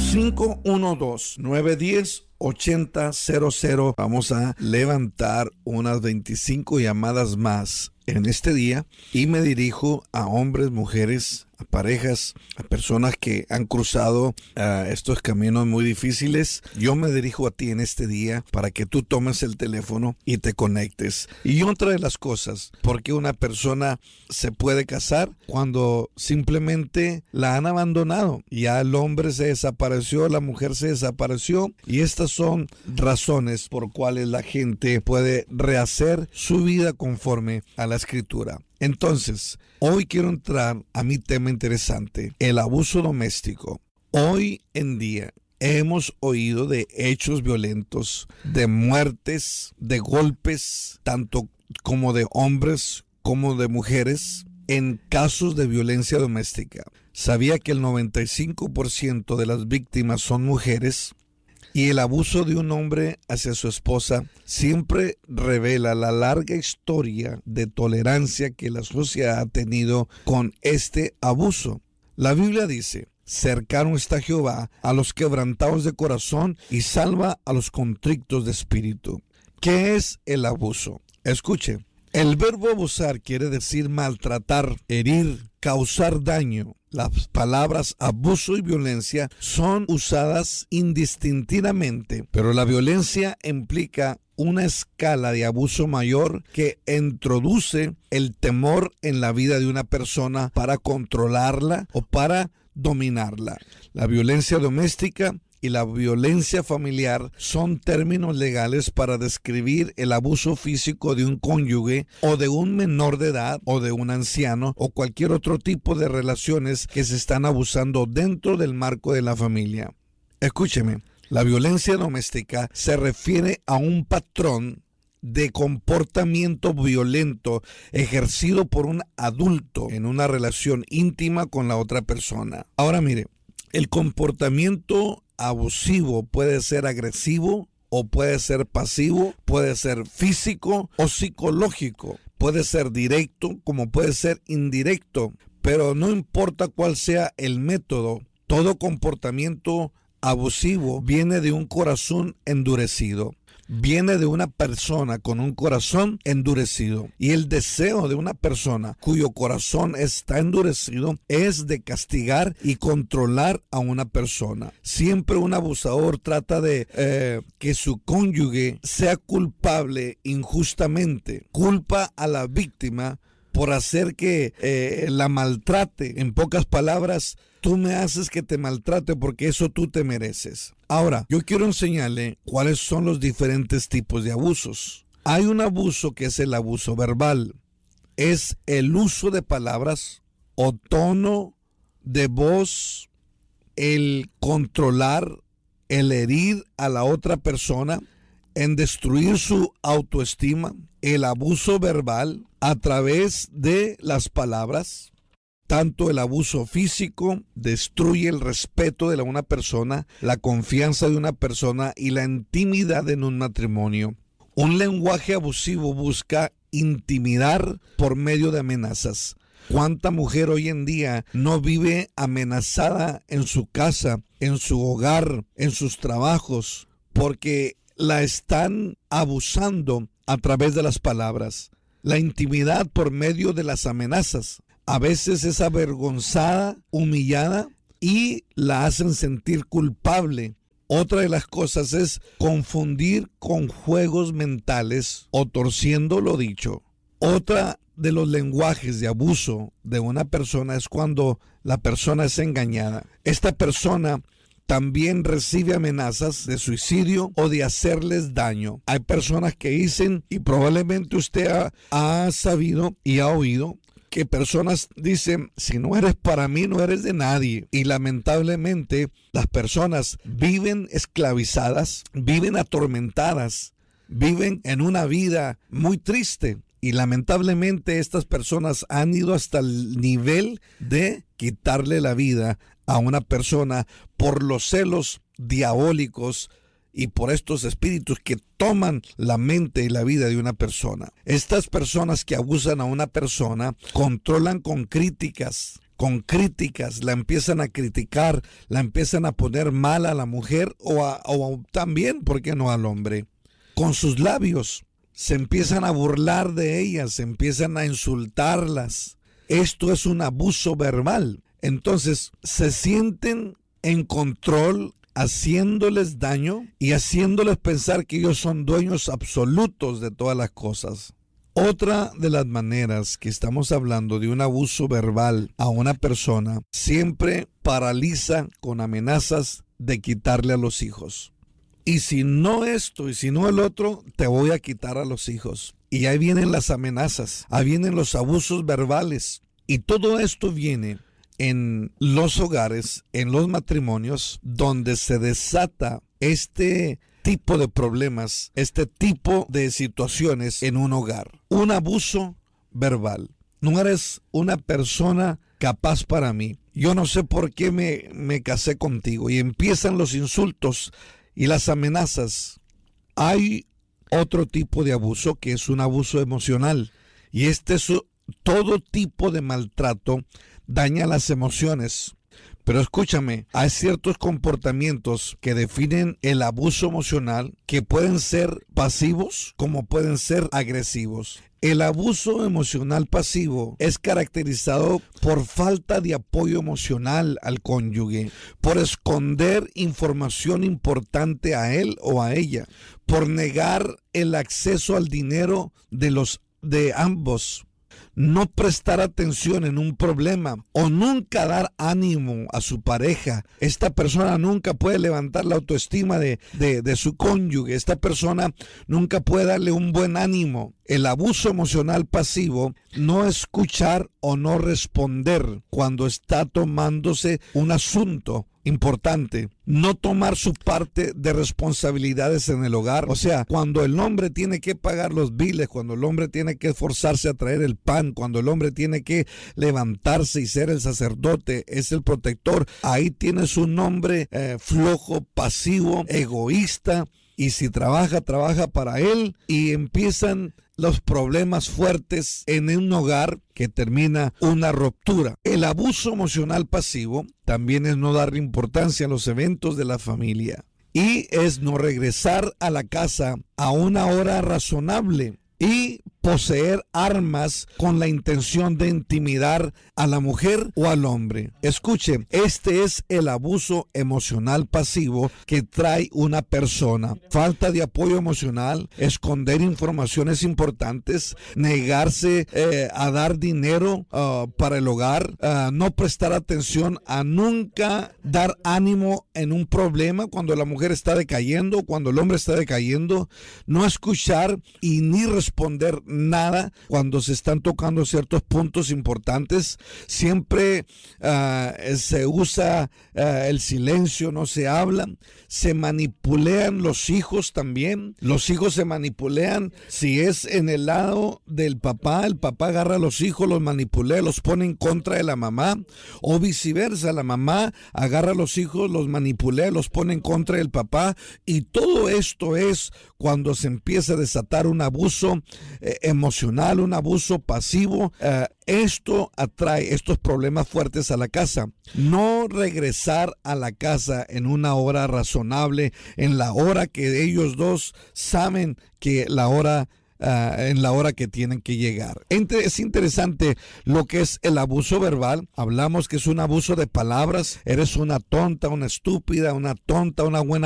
512-910-8000. Vamos a levantar unas 25 llamadas más en este día y me dirijo a hombres, mujeres, a parejas, a personas que han cruzado estos caminos muy difíciles. Yo me dirijo a ti en este día para que tú tomes el teléfono y te conectes. Y otra de las cosas, ¿por qué una persona se puede casar cuando simplemente la han abandonado? Ya el hombre se desapareció, la mujer se desapareció, y estas son razones por cuales la gente puede rehacer su vida conforme a la Escritura. Entonces, hoy quiero entrar a mi tema interesante, el abuso doméstico. Hoy en día hemos oído de hechos violentos, de muertes, de golpes, tanto como de hombres como de mujeres, en casos de violencia doméstica. ¿Sabía que el 95% de las víctimas son mujeres? Y el abuso de un hombre hacia su esposa siempre revela la larga historia de tolerancia que la sociedad ha tenido con este abuso. La Biblia dice: cercano está Jehová a los quebrantados de corazón y salva a los contritos de espíritu. ¿Qué es el abuso? Escuche, el verbo abusar quiere decir maltratar, herir, causar daño. Las palabras abuso y violencia son usadas indistintamente, pero la violencia implica una escala de abuso mayor que introduce el temor en la vida de una persona para controlarla o para dominarla. La violencia doméstica y la violencia familiar son términos legales para describir el abuso físico de un cónyuge o de un menor de edad o de un anciano o cualquier otro tipo de relaciones que se están abusando dentro del marco de la familia. Escúcheme, la violencia doméstica se refiere a un patrón de comportamiento violento ejercido por un adulto en una relación íntima con la otra persona. Ahora mire, el comportamiento abusivo puede ser agresivo o puede ser pasivo, puede ser físico o psicológico, puede ser directo como puede ser indirecto, pero no importa cuál sea el método, todo comportamiento abusivo viene de un corazón endurecido. Viene de una persona con un corazón endurecido, y el deseo de una persona cuyo corazón está endurecido es de castigar y controlar a una persona. Siempre un abusador trata de que su cónyuge sea culpable injustamente, culpa a la víctima por hacer que la maltrate. En pocas palabras, tú me haces que te maltrate porque eso tú te mereces. Ahora, yo quiero enseñarle cuáles son los diferentes tipos de abusos. Hay un abuso que es el abuso verbal. Es el uso de palabras o tono de voz, el controlar, el herir a la otra persona, en destruir su autoestima. El abuso verbal a través de las palabras. Tanto el abuso físico destruye el respeto de una persona, la confianza de una persona y la intimidad en un matrimonio. Un lenguaje abusivo busca intimidar por medio de amenazas. ¿Cuánta mujer hoy en día no vive amenazada en su casa, en su hogar, en sus trabajos, porque la están abusando a través de las palabras? La intimidad por medio de las amenazas. A veces es avergonzada, humillada y la hacen sentir culpable. Otra de las cosas es confundir con juegos mentales o torciendo lo dicho. Otra de los lenguajes de abuso de una persona es cuando la persona es engañada. Esta persona también recibe amenazas de suicidio o de hacerles daño. Hay personas que dicen, y probablemente usted ha sabido y ha oído, que personas dicen: si no eres para mí, no eres de nadie. Y lamentablemente las personas viven esclavizadas, viven atormentadas, viven en una vida muy triste. Y lamentablemente estas personas han ido hasta el nivel de quitarle la vida a una persona por los celos diabólicos y por estos espíritus que toman la mente y la vida de una persona. Estas personas que abusan a una persona controlan con críticas, con críticas, la empiezan a criticar, la empiezan a poner mal a la mujer o también, ¿por qué no al hombre? Con sus labios se empiezan a burlar de ellas, se empiezan a insultarlas. Esto es un abuso verbal. Entonces se sienten en control, haciéndoles daño y haciéndoles pensar que ellos son dueños absolutos de todas las cosas. Otra de las maneras que estamos hablando de un abuso verbal a una persona siempre paraliza con amenazas de quitarle a los hijos. Y si no esto y si no el otro, te voy a quitar a los hijos. Y ahí vienen las amenazas, ahí vienen los abusos verbales. Y todo esto viene en los hogares, en los matrimonios, donde se desata este tipo de problemas, este tipo de situaciones en un hogar. Un abuso verbal. No eres una persona capaz para mí. Yo no sé por qué me casé contigo. Y empiezan los insultos y las amenazas. Hay otro tipo de abuso que es un abuso emocional. Y todo tipo de maltrato daña las emociones. Pero escúchame, hay ciertos comportamientos que definen el abuso emocional que pueden ser pasivos como pueden ser agresivos. El abuso emocional pasivo es caracterizado por falta de apoyo emocional al cónyuge, por esconder información importante a él o a ella, por negar el acceso al dinero de ambos, no prestar atención en un problema o nunca dar ánimo a su pareja. Esta persona nunca puede levantar la autoestima de su cónyuge. Esta persona nunca puede darle un buen ánimo. El abuso emocional pasivo, no escuchar o no responder cuando está tomándose un asunto importante, no tomar su parte de responsabilidades en el hogar. O sea, cuando el hombre tiene que pagar los biles, cuando el hombre tiene que esforzarse a traer el pan, cuando el hombre tiene que levantarse y ser el sacerdote, es el protector, ahí tienes un hombre flojo, pasivo, egoísta, y si trabaja para él, y empiezan los problemas fuertes en un hogar que termina una ruptura. El abuso emocional pasivo también es no darle importancia a los eventos de la familia y es no regresar a la casa a una hora razonable y poseer armas con la intención de intimidar a la mujer o al hombre. Escuche, este es el abuso emocional pasivo que trae una persona. Falta de apoyo emocional, esconder informaciones importantes, negarse a dar dinero para el hogar, no prestar atención, a nunca dar ánimo en un problema cuando la mujer está decayendo, cuando el hombre está decayendo, no escuchar y ni responder nada cuando se están tocando ciertos puntos importantes. Siempre se usa el silencio, no se habla. Se manipulean los hijos también. Los hijos se manipulean. Si es en el lado del papá, el papá agarra a los hijos, los manipulea, los pone en contra de la mamá, o viceversa, la mamá agarra a los hijos, los manipulea, los pone en contra del papá. Y todo esto es cuando se empieza a desatar un abuso emocional, un abuso pasivo. Esto atrae estos problemas fuertes a la casa. No regresar a la casa en una hora razonable, en la hora que ellos dos saben que en la hora que tienen que llegar. Es interesante lo que es el abuso verbal. Hablamos que es un abuso de palabras. Eres una tonta, una estúpida, una tonta, una buena